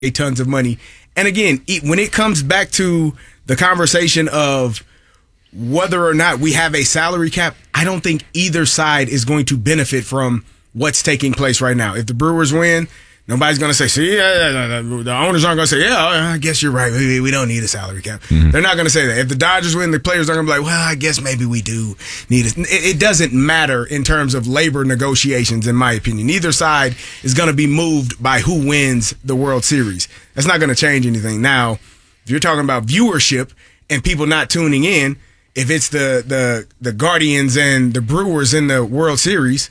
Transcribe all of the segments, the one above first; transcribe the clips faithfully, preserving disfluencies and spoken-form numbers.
tons of money. And again, when it comes back to the conversation of whether or not we have a salary cap, I don't think either side is going to benefit from what's taking place right now. If the Brewers win, nobody's going to say, see, yeah, the owners aren't going to say, yeah, I guess you're right. We, we don't need a salary cap. Mm-hmm. They're not going to say that. If the Dodgers win, the players are going to be like, well, I guess maybe we do need it. It doesn't matter in terms of labor negotiations, in my opinion. Neither side is going to be moved by who wins the World Series. That's not going to change anything. Now, if you're talking about viewership and people not tuning in, if it's the, the, the Guardians and the Brewers in the World Series,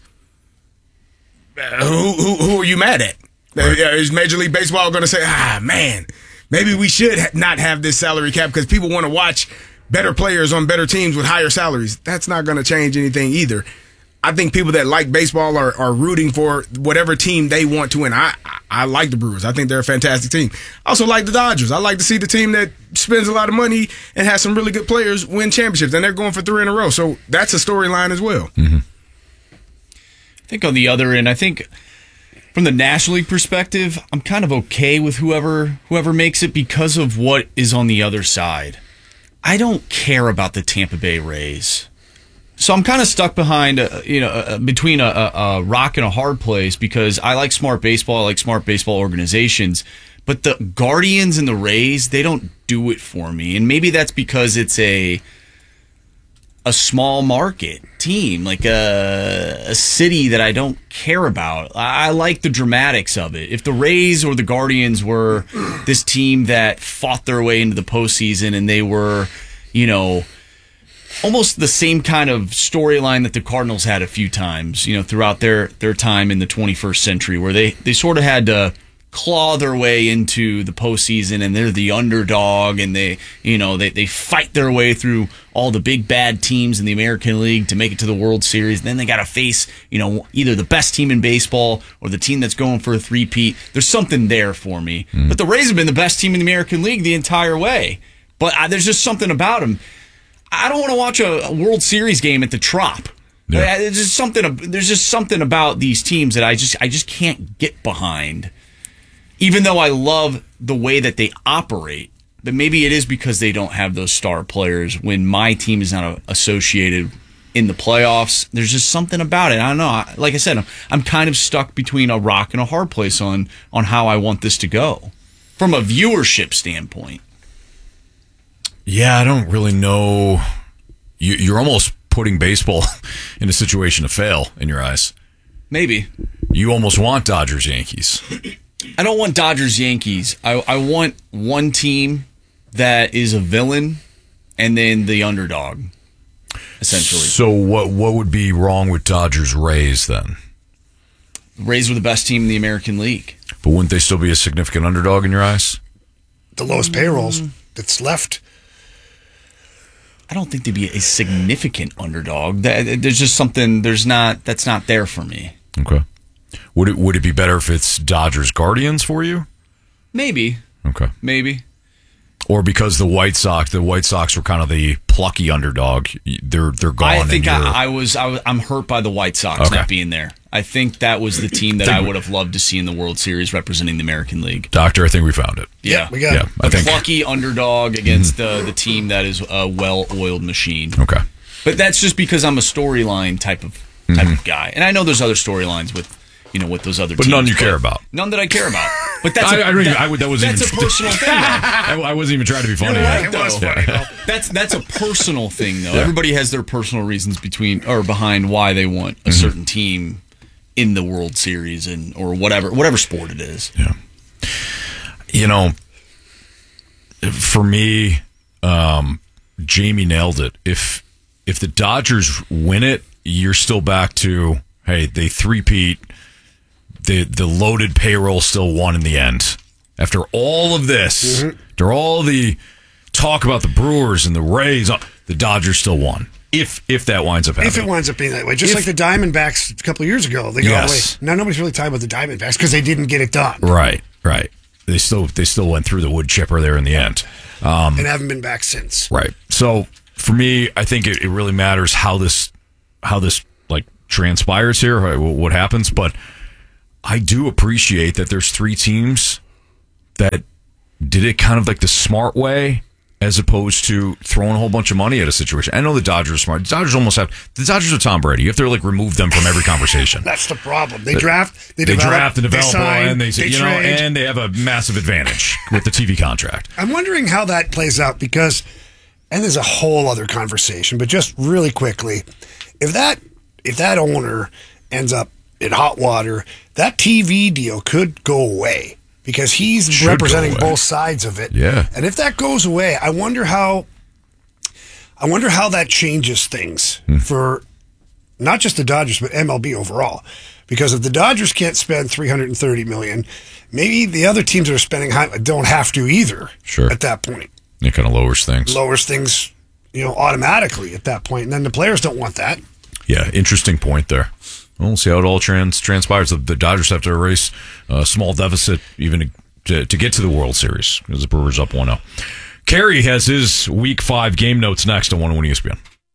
who, who, who are you mad at? Right. Is Major League Baseball going to say, ah, man, maybe we should ha- not have this salary cap because people want to watch better players on better teams with higher salaries? That's not going to change anything either. I think people that like baseball are, are rooting for whatever team they want to win. I, I I like the Brewers. I think they're a fantastic team. I also like the Dodgers. I like to see the team that spends a lot of money and has some really good players win championships, and they're going for three in a row. So that's a storyline as well. Mm-hmm. I think on the other end, I think from the National League perspective, I'm kind of okay with whoever whoever makes it because of what is on the other side. I don't care about the Tampa Bay Rays. So I'm kind of stuck behind, a, you know, a, between a, a, a rock and a hard place because I like smart baseball, I like smart baseball organizations, but the Guardians and the Rays, they don't do it for me. And maybe that's because it's a a small market team, like a, a city that I don't care about. I, I like the dramatics of it. If the Rays or the Guardians were this team that fought their way into the postseason and they were, you know, almost the same kind of storyline that the Cardinals had a few times, you know, throughout their, their time in the twenty-first century, where they, they sort of had to claw their way into the postseason and they're the underdog and they, you know, they, they fight their way through all the big bad teams in the American League to make it to the World Series. And then they got to face, you know, either the best team in baseball or the team that's going for a three-peat. There's something there for me. Mm. But the Rays have been the best team in the American League the entire way. But I, there's just something about them. I don't want to watch a, a World Series game at the Trop. Yeah. There's just something. There's just something about these teams that I just I just can't get behind. Even though I love the way that they operate, but maybe it is because they don't have those star players. When my team is not associated in the playoffs, there's just something about it. I don't know. Like I said, I'm, I'm kind of stuck between a rock and a hard place on on how I want this to go from a viewership standpoint. Yeah, I don't really know. You, you're almost putting baseball in a situation to fail in your eyes. Maybe. You almost want Dodgers Yankees. I don't want Dodgers Yankees. I, I want one team that is a villain and then the underdog, essentially. So what what would be wrong with Dodgers Rays then? Rays were the best team in the American League. But wouldn't they still be a significant underdog in your eyes? The lowest payrolls that's left. I don't think they'd be a significant underdog. There's just something. There's not. That's not there for me. Okay. Would it Would it be better if it's Dodgers Guardians for you? Maybe. Okay. Maybe. Or because the White Sox, the White Sox were kind of the plucky underdog. They're they're gone. I think I, I was I was I'm hurt by the White Sox okay. not being there. I think that was the team that I would have loved to see in the World Series representing the American League. Doctor, I think we found it. Yeah, yeah we got yeah, it. I a think plucky underdog against mm-hmm. the the team that is a well-oiled machine. Okay, but that's just because I'm a storyline type of type mm-hmm. of guy, and I know there's other storylines with. You know, with those other but teams. But none you but care about. None that I care about. But that's a, I, I don't that, even, I would, that wasn't that's even, a personal thing, though. I, I wasn't even trying to be funny. You're right, it was funny, though. That's, that's a personal thing, though. Yeah. Everybody has their personal reasons between or behind why they want a mm-hmm. certain team in the World Series and or whatever whatever sport it is. Yeah. You know, for me, um, Jamie nailed it. If if the Dodgers win it, you're still back to, hey, they three-peat. The the loaded payroll still won in the end. After all of this, mm-hmm. after all the talk about the Brewers and the Rays, the Dodgers still won. If if that winds up happening. If it winds up being that way. Just if, like the Diamondbacks a couple of years ago. They got yes. away. Now nobody's really talking about the Diamondbacks because they didn't get it done. Right, right. They still they still went through the wood chipper there in the end. Um, and haven't been back since. Right. So for me, I think it, it really matters how this how this like transpires here, what happens, but I do appreciate that there's three teams that did it kind of like the smart way, as opposed to throwing a whole bunch of money at a situation. I know the Dodgers are smart. The Dodgers almost have the Dodgers are Tom Brady. You have to like remove them from every conversation. That's the problem. They draft, they, they develop, draft and develop, they sign, and they, they you know, trade. and they have a massive advantage with the T V contract. I'm wondering how that plays out because, and there's a whole other conversation, but just really quickly, if that if that owner ends up in hot water, that T V deal could go away. Because he's Should representing both sides of it. Yeah. And if that goes away, I wonder how I wonder how that changes things hmm. for not just the Dodgers, but M L B overall. Because if the Dodgers can't spend three hundred thirty million dollars, maybe the other teams that are spending high don't have to either sure. at that point. It kind of lowers things. Lowers things, you know, automatically at that point. And then the players don't want that. Yeah, interesting point there. We'll see how it all trans transpires. The, the Dodgers have to erase a small deficit even to, to get to the World Series because the Brewers up one oh. Kerry has his Week five game notes next on one oh one E S P N.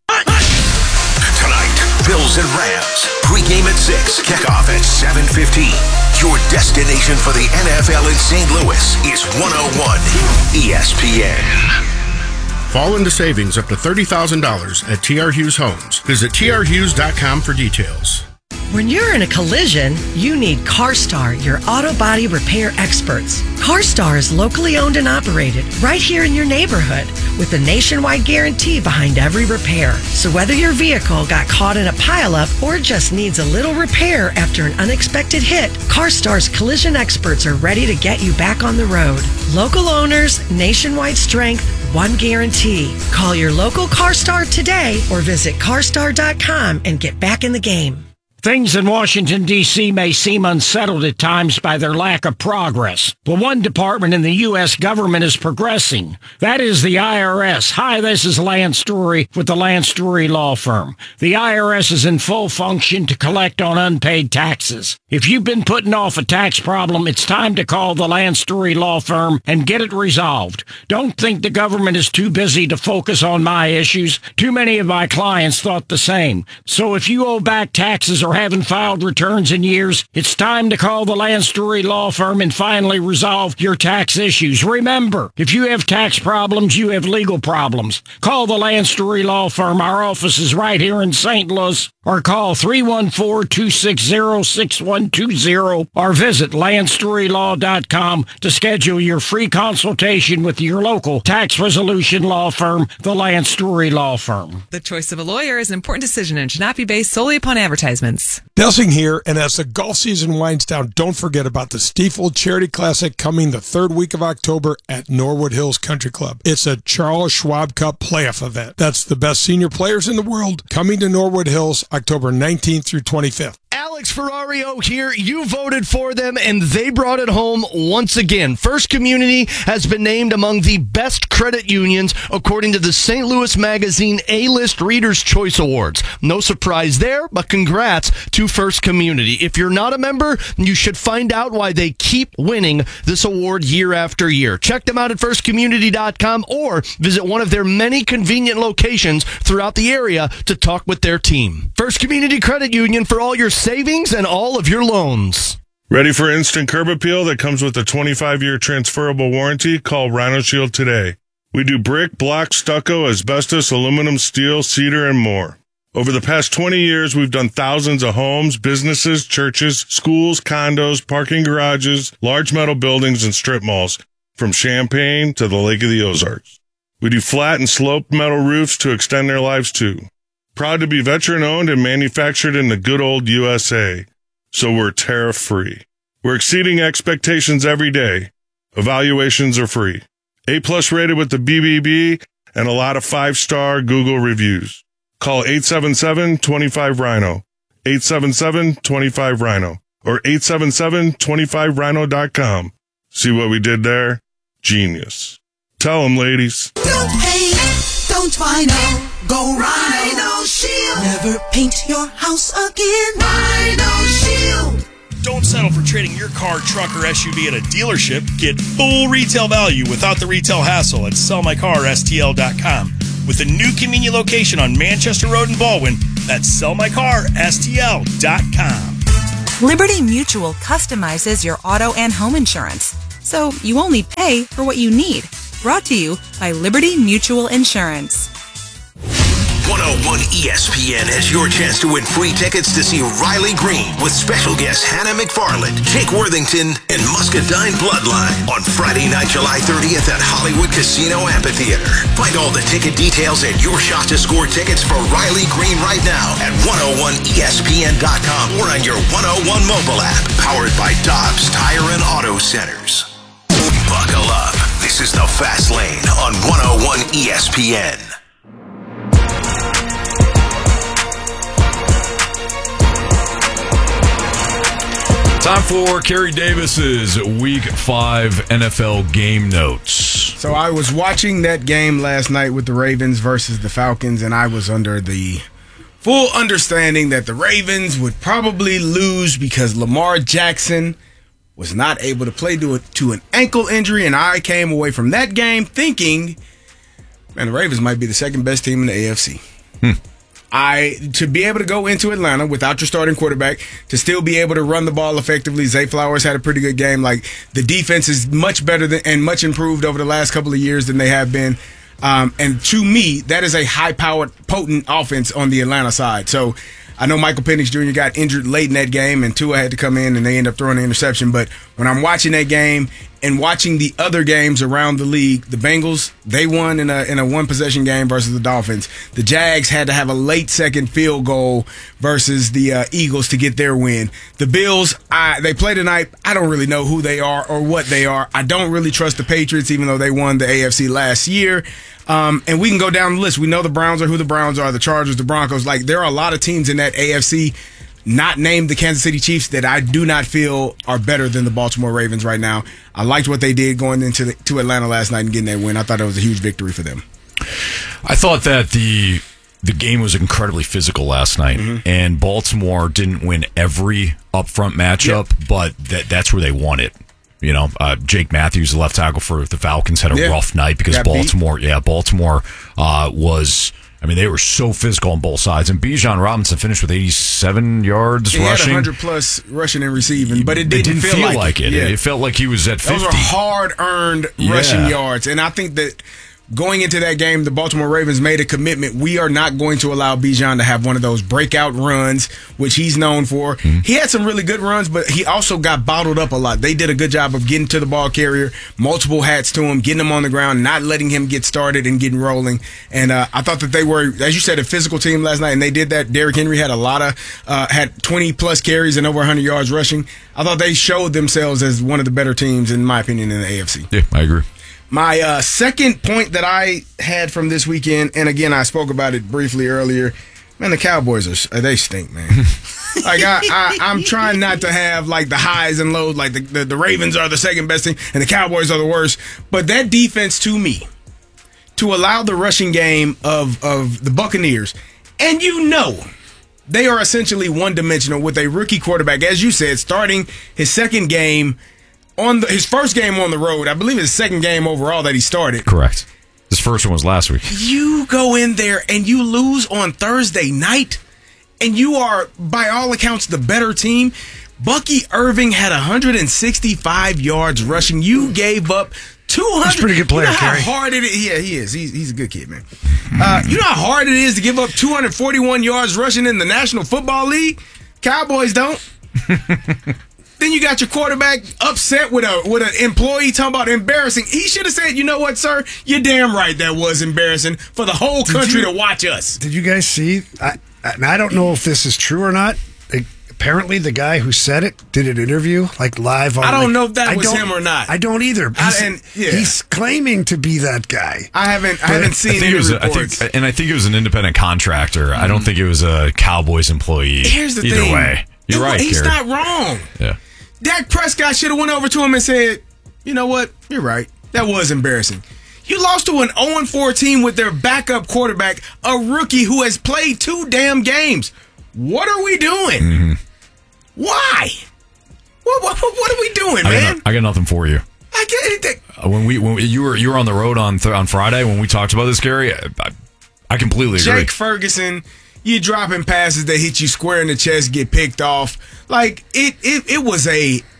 Tonight, Bills and Rams. Pre-game at six, kickoff at seven fifteen. Your destination for the N F L in Saint Louis is one oh one E S P N. Fall into savings up to thirty thousand dollars at T R Hughes Homes. Visit T R Hughes dot com for details. When you're in a collision, you need CarStar, your auto body repair experts. CarStar is locally owned and operated right here in your neighborhood with a nationwide guarantee behind every repair. So whether your vehicle got caught in a pileup or just needs a little repair after an unexpected hit, CarStar's collision experts are ready to get you back on the road. Local owners, nationwide strength, one guarantee. Call your local CarStar today or visit carstar dot com and get back in the game. Things in Washington, D C may seem unsettled at times by their lack of progress. But one department in the U S government is progressing. That is the I R S. Hi, this is Lance Story with the Lance Story Law Firm. The I R S is in full function to collect on unpaid taxes. If you've been putting off a tax problem, it's time to call the Lance Story Law Firm and get it resolved. Don't think the government is too busy to focus on my issues. Too many of my clients thought the same. So if you owe back taxes or haven't filed returns in years, it's time to call the Lance Story Law Firm and finally resolve your tax issues. Remember, if you have tax problems, you have legal problems. Call the Lance Story Law Firm. Our office is right here in Saint Louis. Or call three one four, two six zero, six one two zero or visit lance story law dot com to schedule your free consultation with your local tax resolution law firm, the Lance Story Law Firm. The choice of a lawyer is an important decision and should not be based solely upon advertisements. Delsing here, and as the golf season winds down, don't forget about the Stiefel Charity Classic coming the third week of October at Norwood Hills Country Club. It's a Charles Schwab Cup playoff event. That's the best senior players in the world coming to Norwood Hills October nineteenth through twenty-fifth. Alex Ferrario here. You voted for them, and they brought it home once again. First Community has been named among the best credit unions according to the Saint Louis Magazine A-List Reader's Choice Awards. No surprise there, but congrats to First Community. If you're not a member, you should find out why they keep winning this award year after year. Check them out at first community dot com or visit one of their many convenient locations throughout the area to talk with their team. First Community Credit Union for all your savings and all of your loans. Ready for instant curb appeal that comes with a twenty-five year transferable warranty? Call Rhino Shield today. We do brick, block, stucco, asbestos, aluminum, steel, cedar, and more. Over the past twenty years, we've done thousands of homes, businesses, churches, schools, condos, parking garages, large metal buildings, and strip malls, from Champaign to the Lake of the Ozarks. We do flat and sloped metal roofs to extend their lives too. Proud to be veteran-owned and manufactured in the good old U S A, so we're tariff-free. We're exceeding expectations every day. Evaluations are free. A-plus rated with the B B B and a lot of five-star Google reviews. Call eight seven seven, two five, rhino, eight seven seven, two five, rhino, or eight seven seven, two five rhino dot com. See what we did there? Genius. Tell them, ladies. Don't hate, don't Rhino, go Rhino Shield. Never paint your house again. Rhino Shield. Don't settle for trading your car, truck, or S U V at a dealership. Get full retail value without the retail hassle at sell my car S T L dot com. With a new convenient location on Manchester Road in Baldwin, that's sell my car S T L dot com. Liberty Mutual customizes your auto and home insurance. so you only pay for what you need. Brought to you by Liberty Mutual Insurance. one oh one E S P N has your chance to win free tickets to see Riley Green with special guests Hannah McFarland, Jake Worthington, and Muscadine Bloodline on Friday night, July thirtieth at Hollywood Casino Amphitheater. Find all the ticket details and your shot to score tickets for Riley Green right now at one oh one E S P N dot com or on your one oh one mobile app, powered by Dobbs Tire and Auto Centers. Buckle up. This is the Fast Lane on one oh one E S P N. Time for Kerry Davis's Week five N F L game notes. So I was watching that game last night with the Ravens versus the Falcons, and I was under the full understanding that the Ravens would probably lose because Lamar Jackson was not able to play due to an ankle injury, and I came away from that game thinking, man, the Ravens might be the second best team in the A F C. Hmm. I to be able to go into Atlanta without your starting quarterback, to still be able to run the ball effectively. Zay Flowers had a pretty good game. Like, the defense is much better than, and much improved over the last couple of years than they have been. Um, and to me, that is a high-powered, potent offense on the Atlanta side. So I know Michael Penix Junior got injured late in that game, and Tua had to come in, and they ended up throwing an interception. But when I'm watching that game and watching the other games around the league, the Bengals, they won in a in a one-possession game versus the Dolphins. The Jags had to have a late-second field goal versus the uh, Eagles to get their win. The Bills, I, they play tonight. I don't really know who they are or what they are. I don't really trust the Patriots, even though they won the A F C last year. Um, and we can go down the list. We know the Browns are who the Browns are, the Chargers, the Broncos. Like, there are a lot of teams in that A F C, not named the Kansas City Chiefs, that I do not feel are better than the Baltimore Ravens right now. I liked what they did going into the, to Atlanta last night and getting that win. I thought it was a huge victory for them. I thought that the the game was incredibly physical last night, mm-hmm. and Baltimore didn't win every upfront matchup, yep. but that that's where they won it. You know, uh, Jake Matthews, the left tackle for the Falcons, had a yeah. rough night because Got Baltimore, beat. yeah, Baltimore uh, was. I mean, they were so physical on both sides. And Bijan Robinson finished with eighty-seven yards he rushing. He had one hundred plus rushing and receiving, but it didn't, it didn't feel, feel like, like it. it. Yeah. It felt like he was at fifty. Those are hard-earned yeah. rushing yards. And I think that going into that game, the Baltimore Ravens made a commitment. We are not going to allow Bijan to have one of those breakout runs, which he's known for. Mm-hmm. He had some really good runs, but he also got bottled up a lot. They did a good job of getting to the ball carrier, multiple hats to him, getting him on the ground, not letting him get started and getting rolling. And uh, I thought that they were, as you said, a physical team last night, and they did that. Derrick Henry had a lot of, uh, had twenty-plus carries and over one hundred yards rushing. I thought they showed themselves as one of the better teams, in my opinion, in the A F C. Yeah, I agree. My uh, second point that I had from this weekend, and again, I spoke about it briefly earlier, man, the Cowboys, are they stink, man. Like, I, I, I'm trying not to have, like, the highs and lows, like the, the, the Ravens are the second best team, and the Cowboys are the worst. But that defense, to me, to allow the rushing game of, of the Buccaneers, and you know they are essentially one-dimensional with a rookie quarterback, as you said, starting his second game, on the, his first game on the road, I believe his second game overall that he started. Correct. His first one was last week. You go in there and you lose on Thursday night, and you are, by all accounts, the better team. Bucky Irving had one hundred sixty-five yards rushing. You gave up two hundred. He's a pretty good player, you know how Kerry. hard it is. Yeah, he is. He's, he's a good kid, man. Uh, you know how hard it is to give up two hundred forty-one yards rushing in the National Football League? Cowboys don't. Then you got your quarterback upset with a with an employee talking about embarrassing. He should have said, you know what, sir? You're damn right that was embarrassing for the whole country you, to watch us. Did you guys see? I, and I don't know if this is true or not. They, apparently, the guy who said it did an interview, like live on. I don't like, know if that I was him or not. I don't either. He's, I, and, yeah. he's claiming to be that guy. I haven't. I haven't seen any was, reports. I think, and I think it was an independent contractor. Mm-hmm. I don't think it was a Cowboys employee. Here's the Either thing. Either way, you're it, right. He's Garrett. not wrong. Yeah. Dak Prescott should have went over to him and said, you know what? You're right. That was embarrassing. You lost to an oh and four team with their backup quarterback, a rookie who has played two damn games. What are we doing? Mm-hmm. Why? What, what, what are we doing, I man? Got, I got nothing for you. I get anything. Uh, when we when we, you were you were on the road on th- on Friday when we talked about this, Gary, I, I, I completely agree. Jake Ferguson, you dropping passes that hit you square in the chest, get picked off. Like, it, it, it was a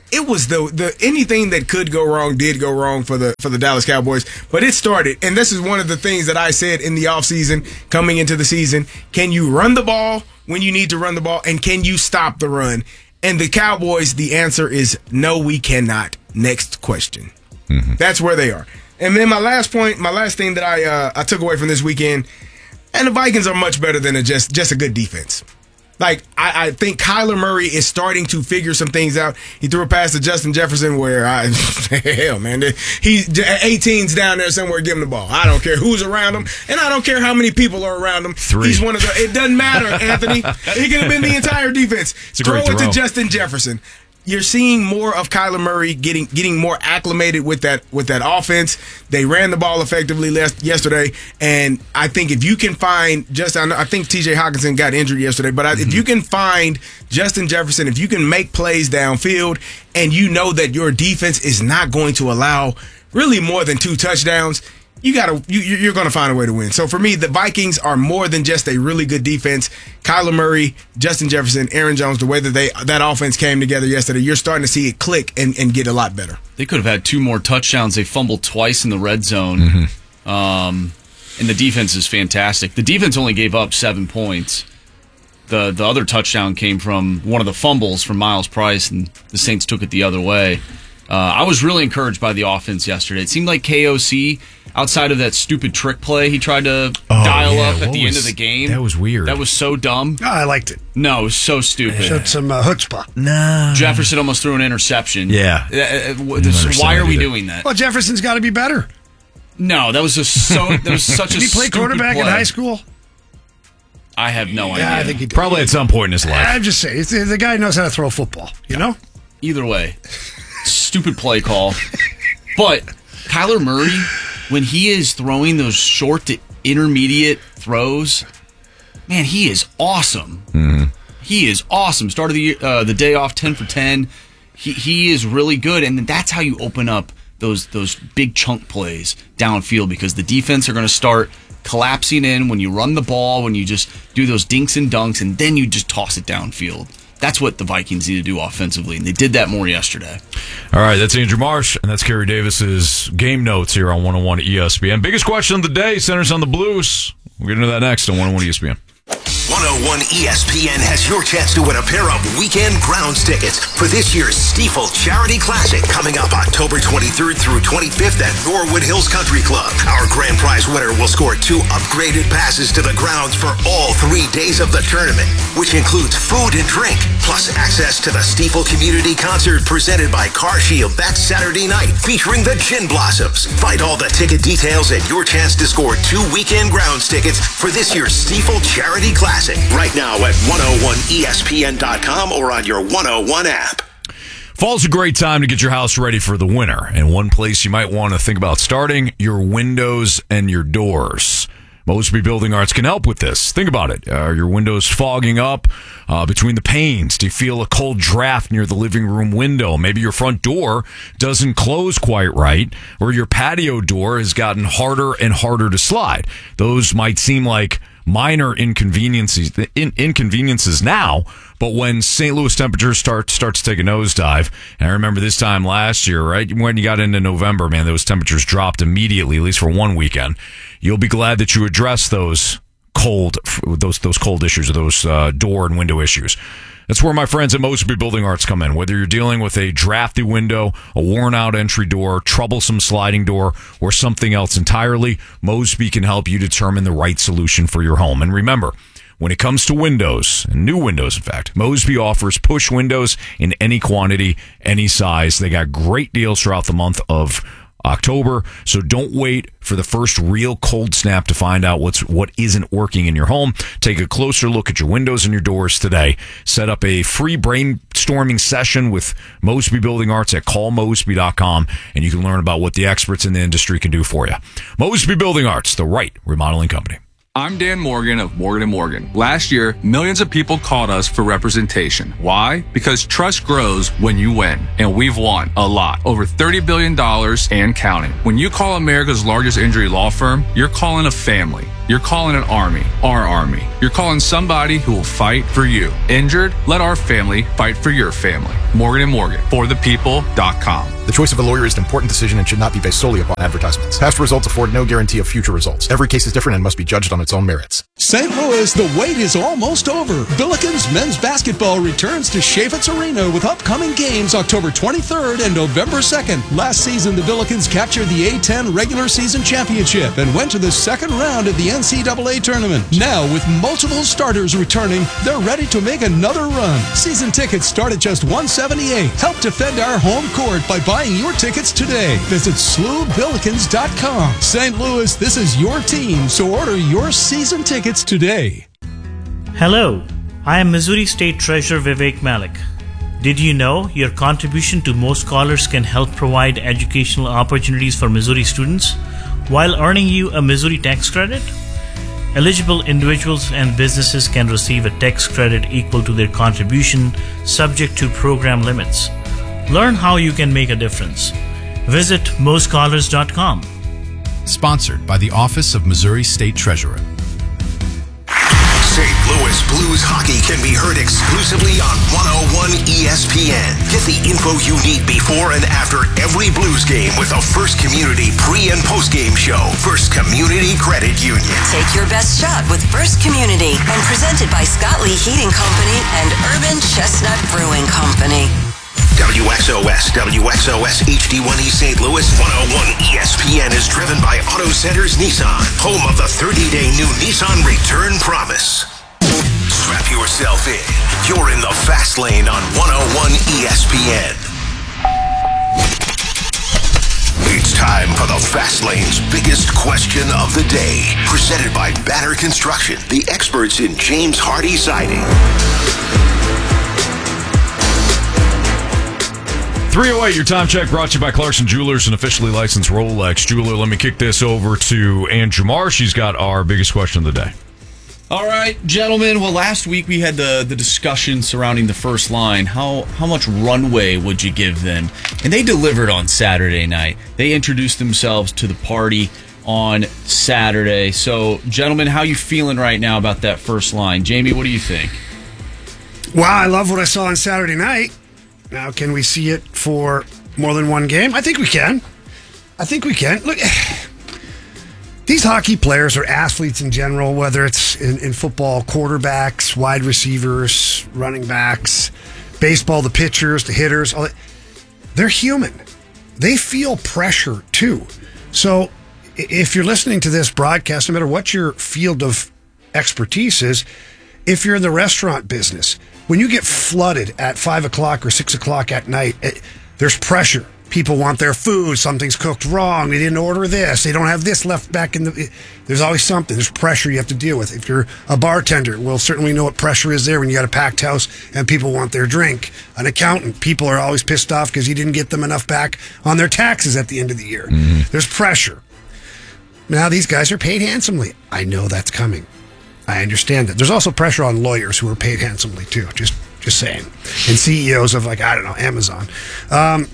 it was the the anything that could go wrong did go wrong for the for the Dallas Cowboys. But it started, and this is one of the things that I said in the offseason coming into the season. Can you run the ball when you need to run the ball, and can you stop the run? And the Cowboys, the answer is no, we cannot. Next question. Mm-hmm. That's where they are. And then my last point, my last thing that I uh, I took away from this weekend, and the Vikings are much better than a just just a good defense. Like, I, I think Kyler Murray is starting to figure some things out. He threw a pass to Justin Jefferson where, I, hell, man, he's eighteen's down there somewhere giving the ball. I don't care who's around him, and I don't care how many people are around him. Three. He's one of the, it doesn't matter, Anthony. He could have been the entire defense. Throw it to Justin Jefferson. You're seeing more of Kyler Murray getting getting more acclimated with that with that offense. They ran the ball effectively last, yesterday, and I think if you can find just I, know, I think T J Hockenson got injured yesterday, but I, mm-hmm. if you can find Justin Jefferson, if you can make plays downfield, and you know that your defense is not going to allow really more than two touchdowns, you gotta you, you're going to find a way to win. So for me, the Vikings are more than just a really good defense. Kyler Murray, Justin Jefferson, Aaron Jones, the way that they that offense came together yesterday, you're starting to see it click and, and get a lot better. They could have had two more touchdowns. They fumbled twice in the red zone. Mm-hmm. Um, and the defense is fantastic. The defense only gave up seven points. The the other touchdown came from one of the fumbles from Miles Price, and the Saints took it the other way. Uh, I was really encouraged by the offense yesterday. It seemed like K O C, outside of that stupid trick play he tried to oh, dial yeah. up at what the was, end of the game. That was weird. That was so dumb. Oh, I liked it. No, it was so stupid. Showed some uh, chutzpah. No. Jefferson almost threw an interception. Yeah. Uh, uh, this, why are we either. doing that? Well, Jefferson's got to be better. No, that was just so. That was such Did a. Did he play quarterback play. in high school? I have no yeah, idea. I think he did. Probably at some point in his life. I'm just saying, the, the guy knows how to throw a football. You know. Either way, stupid play call. But Kyler Murray, when he is throwing those short to intermediate throws, man, he is awesome. Mm-hmm. He is awesome. Started the uh, the day off ten for ten. He he is really good, and that's how you open up those those big chunk plays downfield, because the defense are going to start collapsing in when you run the ball, when you just do those dinks and dunks, and then you just toss it downfield. That's what the Vikings need to do offensively, and they did that more yesterday. All right, that's Andrew Marsh, and that's Kerry Davis's game notes here on one oh one E S P N. Biggest question of the day centers on the Blues. We'll get into that next on one oh one E S P N. one oh one E S P N has your chance to win a pair of weekend grounds tickets for this year's Stifel Charity Classic coming up October twenty-third through twenty-fifth at Norwood Hills Country Club. Our grand prize winner will score two upgraded passes to the grounds for all three days of the tournament, which includes food and drink, plus access to the Stifel Community Concert presented by Car Shield that Saturday night, featuring the Gin Blossoms. Find all the ticket details and your chance to score two weekend grounds tickets for this year's Stifel Charity Classic right now at one oh one E S P N dot com or on your one oh one app. Fall's a great time to get your house ready for the winter, and one place you might want to think about starting, your windows and your doors. Mosby Building Arts can help with this. Think about it. Are your windows fogging up uh, between the panes? Do you feel a cold draft near the living room window? Maybe your front door doesn't close quite right, or your patio door has gotten harder and harder to slide. Those might seem like minor inconveniences in, inconveniences now, but when Saint Louis temperatures start start to take a nosedive, and I remember this time last year, right when you got into November, man, those temperatures dropped immediately, at least for one weekend. You'll be glad that you addressed those cold those those cold issues, or those uh, door and window issues. That's where my friends at Mosby Building Arts come in. Whether you're dealing with a drafty window, a worn-out entry door, troublesome sliding door, or something else entirely, Mosby can help you determine the right solution for your home. And remember, when it comes to windows, and new windows in fact, Mosby offers push windows in any quantity, any size. They got great deals throughout the month of October, so don't wait for the first real cold snap to find out what's what isn't working in your home. Take a closer look at your windows and your doors today. Set up a free brainstorming session with Mosby Building Arts at call mosby dot com, and you can learn about what the experts in the industry can do for you. Mosby Building Arts, the right remodeling company. I'm Dan Morgan of Morgan and Morgan. Last year, millions of people called us for representation. Why? Because trust grows when you win. And we've won a lot. Over thirty billion dollars and counting. When you call America's largest injury law firm, you're calling a family. You're calling an army, our army. You're calling somebody who will fight for you. Injured? Let our family fight for your family. Morgan and Morgan, for the people dot com. The choice of a lawyer is an important decision and should not be based solely upon advertisements. Past results afford no guarantee of future results. Every case is different and must be judged on its own merits. Saint Louis, the wait is almost over. Billikens men's basketball returns to Chaffetz Arena with upcoming games October twenty-third and November second. Last season, the Billikens captured the A ten regular season championship and went to the second round of the N C double A tournament. Now, with multiple starters returning, they're ready to make another run. Season tickets start at just one hundred seventy-eight dollars. Help defend our home court by buying your tickets today. Visit S L U Billikens dot com. Saint Louis, this is your team, so order your season tickets today. Hello, I am Missouri State Treasurer Vivek Malik. Did you know your contribution to Mo Scholars can help provide educational opportunities for Missouri students while earning you a Missouri tax credit? Eligible individuals and businesses can receive a tax credit equal to their contribution, subject to program limits. Learn how you can make a difference. Visit Mo Scholars dot com. Sponsored by the Office of Missouri State Treasurer. Saint Louis Blues hockey can be heard exclusively on one oh one E S P N. Get the info you need before and after every Blues game with a First Community pre- and post-game show. First Community Credit Union. Take your best shot with First Community and presented by Scott Lee Heating Company and Urban Chestnut Brewing Company. W X O S, W X O S H D one E Saint Louis, one oh one E S P N is driven by Auto Centers Nissan, home of the thirty-day new Nissan Return Promise. Strap yourself in. You're in the fast lane on one oh one E S P N. It's time for the Fast Lane's biggest question of the day. Presented by Banner Construction, the experts in James Hardy Siding. three oh eight, your time check brought to you by Clarkson Jewelers, an officially licensed Rolex jeweler. Let me kick this over to Ann Jamar. She's got our biggest question of the day. All right, gentlemen. Well, last week we had the, the discussion surrounding the first line. How how much runway would you give them? And they delivered on Saturday night. They introduced themselves to the party on Saturday. So, gentlemen, how you feeling right now about that first line? Jamie, what do you think? Wow, I love what I saw on Saturday night. Now, can we see it for more than one game? I think we can. I think we can. Look, these hockey players are athletes in general, whether it's in, in football, quarterbacks, wide receivers, running backs, baseball, the pitchers, the hitters. All that. They're human. They feel pressure, too. So if you're listening to this broadcast, no matter what your field of expertise is, if you're in the restaurant business, when you get flooded at five o'clock or six o'clock at night, it, there's pressure. People want their food. Something's cooked wrong. They didn't order this. They don't have this left back in the... It, there's always something. There's pressure you have to deal with. If you're a bartender, we'll certainly know what pressure is there when you got a packed house and people want their drink. An accountant, people are always pissed off because you didn't get them enough back on their taxes at the end of the year. Mm-hmm. There's pressure. Now, these guys are paid handsomely. I know that's coming. I understand that. There's also pressure on lawyers who are paid handsomely, too. Just just saying. And C E Os of, like, I don't know, Amazon. Um,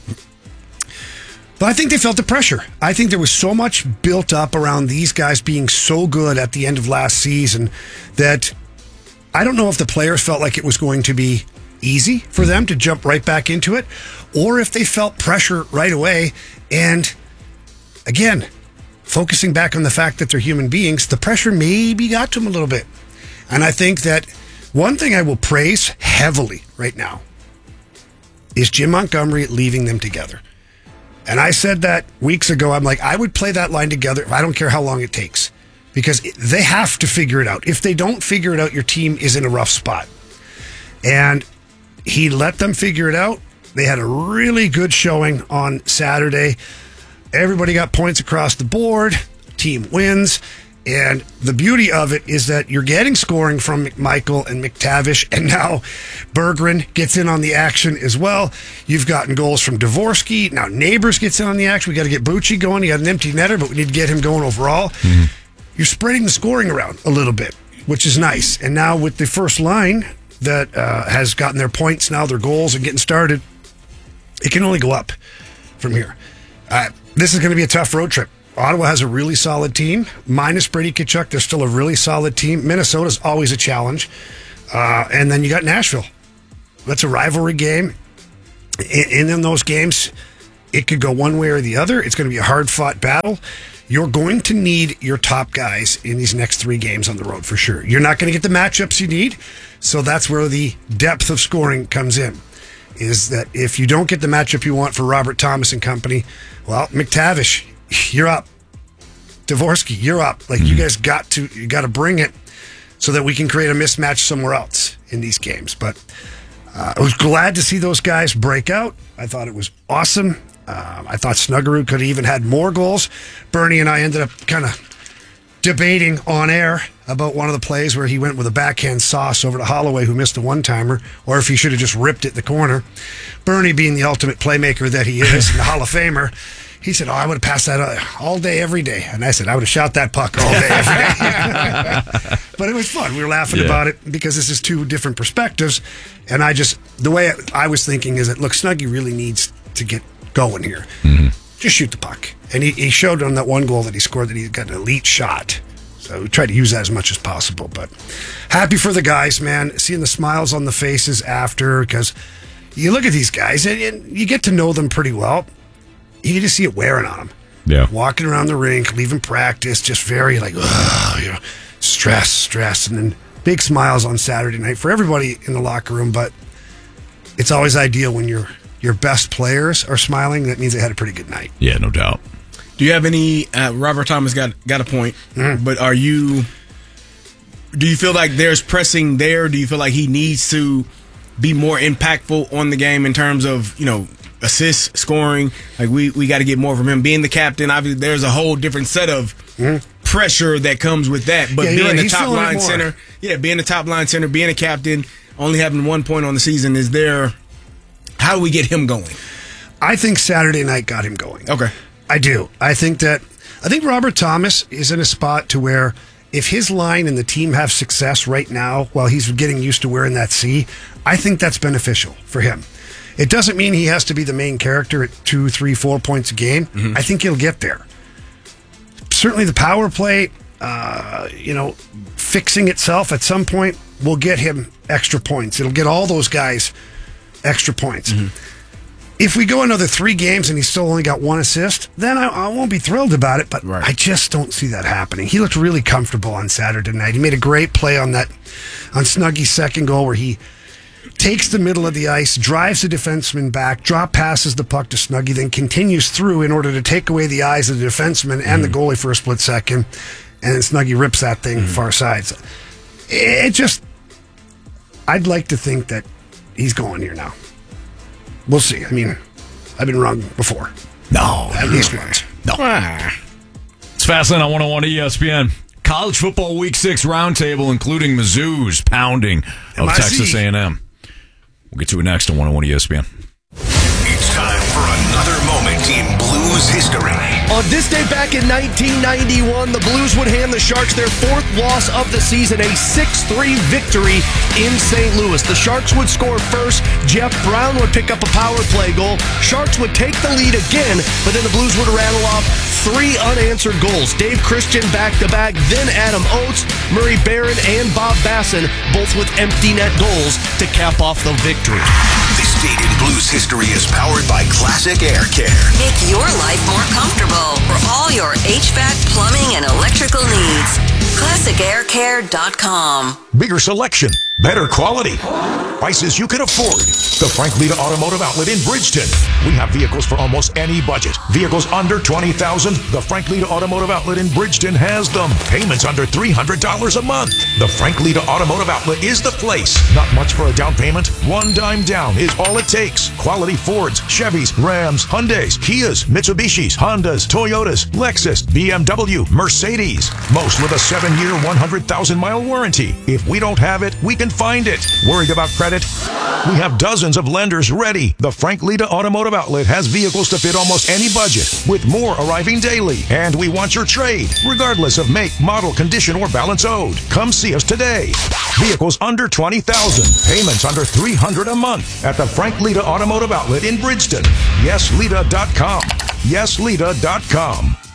but I think they felt the pressure. I think there was so much built up around these guys being so good at the end of last season that I don't know if the players felt like it was going to be easy for them to jump right back into it, or if they felt pressure right away. And, again, focusing back on the fact that they're human beings, the pressure maybe got to them a little bit. And I think that one thing I will praise heavily right now is Jim Montgomery leaving them together. And I said that weeks ago. I'm like, I would play that line together. I don't care how long it takes, because they have to figure it out. If they don't figure it out, your team is in a rough spot. And he let them figure it out. They had a really good showing on Saturday. Everybody got points across the board. Team wins. And the beauty of it is that you're getting scoring from McMichael and McTavish, and now Berggren gets in on the action as well. You've gotten goals from Dvorsky. Now Neighbors gets in on the action. We got to get Bucci going. He got an empty netter, but we need to get him going overall. Mm-hmm. You're spreading the scoring around a little bit, which is nice. And now with the first line that uh, has gotten their points, now their goals and getting started, it can only go up from here. Uh, this is going to be a tough road trip Ottawa has a really solid team. Minus Brady Tkachuk, they're still a really solid team. Minnesota's always a challenge. Uh, and then you got Nashville. That's a rivalry game. And in those games, it could go one way or the other. It's going to be a hard-fought battle. You're going to need your top guys in these next three games on the road for sure. You're not going to get the matchups you need, so that's where the depth of scoring comes in, is that if you don't get the matchup you want for Robert Thomas and company, well, McTavish, you're up. Dvorsky, you're up. Like, you guys got to you got to bring it so that we can create a mismatch somewhere else in these games. But uh, I was glad to see those guys break out. I thought it was awesome. Uh, I thought Snuggerud could have even had more goals. Bernie and I ended up kind of debating on air about one of the plays where he went with a backhand sauce over to Holloway, who missed a one-timer, or if he should have just ripped it the corner. Bernie, being the ultimate playmaker that he is, and the Hall of Famer, he said, oh, I would have passed that all day, every day. And I said, I would have shot that puck all day, every day. But it was fun. We were laughing yeah. about it because this is two different perspectives. And I just, the way I was thinking is that, look, Snuggie really needs to get going here. Mm-hmm. Just shoot the puck. And he, he showed on that one goal that he scored that he got an elite shot. So we tried to use that as much as possible. But happy for the guys, man. Seeing the smiles on the faces after, because you look at these guys and, and you get to know them pretty well. You can just see it wearing on them. Yeah. Walking around the rink, leaving practice, just very like, ugh, you know, stress, stress. And then big smiles on Saturday night for everybody in the locker room. But it's always ideal when your your best players are smiling. That means they had a pretty good night. Yeah, no doubt. Do you have any, uh, Robert Thomas got, got a point, mm. but are you, do you feel like there's pressing there? Do you feel like he needs to be more impactful on the game in terms of, you know, assists, scoring? Like we, we got to get more from him. Being the captain, obviously, there's a whole different set of mm. pressure that comes with that. But yeah, being right. the top line center, yeah, being the top line center, being a captain, only having one point on the season, is there? How do we get him going? I think Saturday night got him going. Okay, I do. I think that I think Robert Thomas is in a spot to where if his line and the team have success right now while he's getting used to wearing that C, I think that's beneficial for him. It doesn't mean he has to be the main character at two, three, four points a game. Mm-hmm. I think he'll get there. Certainly the power play, uh, you know, fixing itself at some point will get him extra points. It'll get all those guys extra points. Mm-hmm. If we go another three games and he's still only got one assist, then I, I won't be thrilled about it, but right. I just don't see that happening. He looked really comfortable on Saturday night. He made a great play on that, on Snuggie's second goal where he takes the middle of the ice, drives the defenseman back, drop passes the puck to Snuggie, then continues through in order to take away the eyes of the defenseman mm-hmm. and the goalie for a split second, and then Snuggie rips that thing mm-hmm. far side. So it just, I'd like to think that he's going here now. We'll see. I mean, I've been wrong before. No. At least once. No. Ah. It's Fastlane on one oh one E S P N. College football week six roundtable, including Mizzou's pounding of M I C. Texas A and M. We'll get to it next on one oh one E S P N. It's time for another moment in Blues history. On this day back in nineteen ninety-one, the Blues would hand the Sharks their fourth loss of the season, a six three victory in Saint Louis. The Sharks would score first. Jeff Brown would pick up a power play goal. Sharks would take the lead again, but then the Blues would rattle off three unanswered goals. Dave Christian back-to-back, then Adam Oates, Murray Barron, and Bob Basson, both with empty net goals to cap off the victory. This date in Blues history is powered by Classic Air Care. Make your life more comfortable for all your H V A C, plumbing, and electrical needs. classic air care dot com. Bigger selection, better quality, prices you can afford. The Frank Lita Automotive Outlet in Bridgeton. We have vehicles for almost any budget. Vehicles under twenty thousand dollars. The Frank Lita Automotive Outlet in Bridgeton has them. Payments under three hundred dollars a month. The Frank Lita Automotive Outlet is the place. Not much for a down payment. One dime down is all it takes. Quality Fords, Chevys, Rams, Hyundais, Kias, Mitsubishis, Hondas, Toyotas, Lexus, B M W, Mercedes. Most with a seven-year, one hundred thousand mile warranty. If we don't have it, we can find it. Worried about credit? We have dozens of lenders ready. The Frank Lita Automotive Outlet has vehicles to fit almost any budget, with more arriving daily. And we want your trade, regardless of make, model, condition, or balance owed. Come see us today. Vehicles under twenty thousand dollars. Payments under three hundred dollars a month at the Frank Lita Automotive Outlet in Bridgeton. yes lita dot com. yes lita dot com.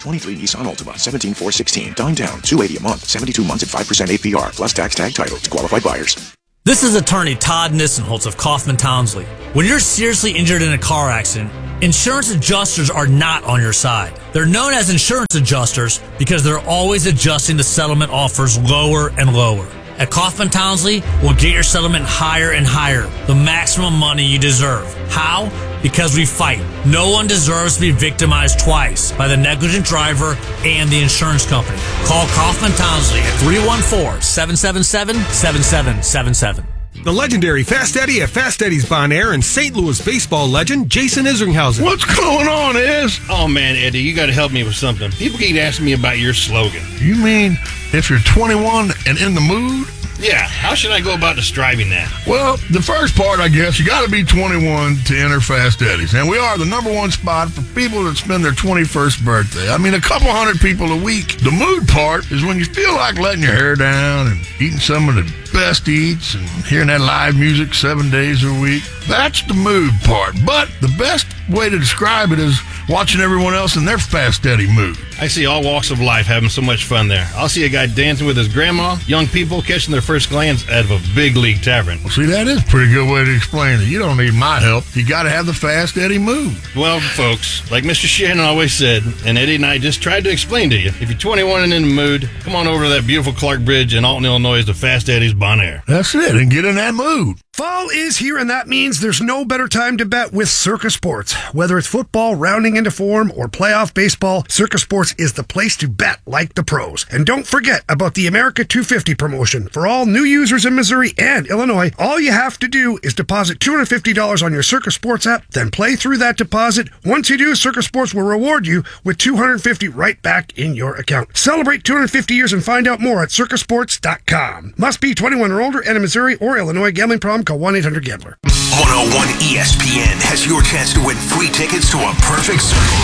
twenty-three Nissan Altima, seventeen four sixteen. Dime down, two hundred eighty dollars a month, seventy-two months at five percent A P R, plus tax tag title to qualified buyers. This is attorney Todd Nissenholtz of Kaufman Townsley. When you're seriously injured in a car accident, insurance adjusters are not on your side. They're known as insurance adjusters because they're always adjusting the settlement offers lower and lower. At Kaufman Townsley, we'll get your settlement higher and higher, the maximum money you deserve. How? Because we fight. No one deserves to be victimized twice by the negligent driver and the insurance company. Call Kaufman Townsley at three one four, seven seven seven, seven seven seven seven. The legendary Fast Eddie at Fast Eddie's Bon Air and Saint Louis baseball legend Jason Isringhausen. What's going on, Is? Oh, man, Eddie, you got to help me with something. People keep asking me about your slogan. You mean if you're twenty-one and in the mood? Yeah, how should I go about describing that? Well, the first part, I guess, you got to be twenty-one to enter Fast Eddie's. And we are the number one spot for people that spend their twenty-first birthday. I mean, a couple hundred people a week. The mood part is when you feel like letting your hair down and eating some of the best eats and hearing that live music seven days a week. That's the mood part. But the best way to describe it is watching everyone else in their Fast Eddie mood. I see all walks of life having so much fun there. I'll see a guy dancing with his grandma, young people catching their first glance out of a big league tavern. Well, see, that is a pretty good way to explain it. You don't need my help. You got to have the Fast Eddie mood. Well, folks, like Mister Shannon always said, and Eddie and I just tried to explain to you, if you're twenty-one and in the mood, come on over to that beautiful Clark Bridge in Alton, Illinois to Fast Eddie's Bon Air. That's it, and get in that mood. Fall is here, and that means there's no better time to bet with Circa Sports. Whether it's football rounding into form or playoff baseball, Circa Sports is the place to bet like the pros. And don't forget about the America two fifty promotion. For all new users in Missouri and Illinois, all you have to do is deposit two hundred fifty dollars on your Circa Sports app, then play through that deposit. Once you do, Circa Sports will reward you with two hundred fifty dollars right back in your account. Celebrate two hundred fifty years and find out more at circa sports dot com. Must be twenty-one or older and in Missouri or Illinois. Gambling problem? Call one eight hundred gambler. one oh one E S P N has your chance to win free tickets to a perfect circle.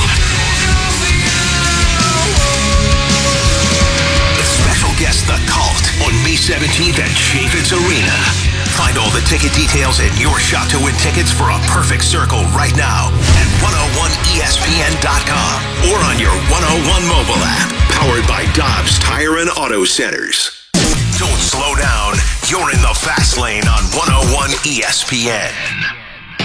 The special guest, The Cult, on May seventeenth at Chaffetz Arena. Find all the ticket details and your shot to win tickets for a perfect circle right now at one oh one E S P N dot com or on your one oh one mobile app. Powered by Dobbs Tire and Auto Centers. Don't slow down. You're in the fast lane on one oh one E S P N.